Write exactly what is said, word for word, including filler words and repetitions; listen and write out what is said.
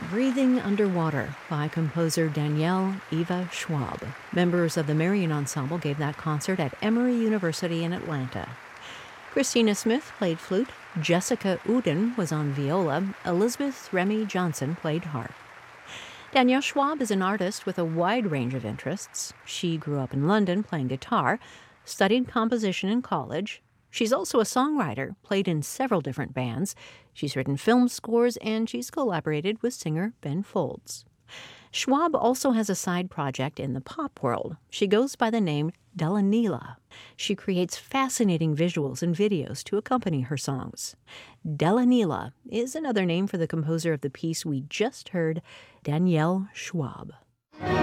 Breathing Underwater by composer Danielle Eva Schwab. Members of the Marian Ensemble gave that concert at Emory University in Atlanta. Christina Smith played flute, Jessica Uden was on viola, Elizabeth Remy Johnson played harp. Danielle Schwab is an artist with a wide range of interests. She grew up in London playing guitar, studied composition in college. She's also a songwriter, played in several different bands. She's written film scores, and she's collaborated with singer Ben Folds. Schwab also has a side project in the pop world. She goes by the name Delanila. She creates fascinating visuals and videos to accompany her songs. Delanila is another name for the composer of the piece we just heard, Danielle Schwab.